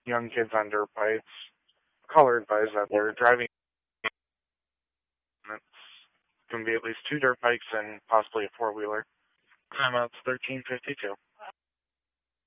young kids on dirt bikes, colored bikes that they're driving. It's going to be at least two dirt bikes and possibly a four-wheeler. Timeout's 13:52.